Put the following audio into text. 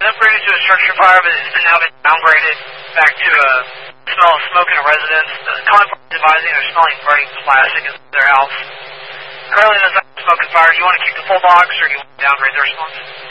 upgraded to a structure fire, but it's now been downgraded back to a smell of smoke in a residence. The calling party is advising they're smelling burning plastic in their house. Currently, there's not smoke and fire. Do you want to keep the full box, or do you want to downgrade the response?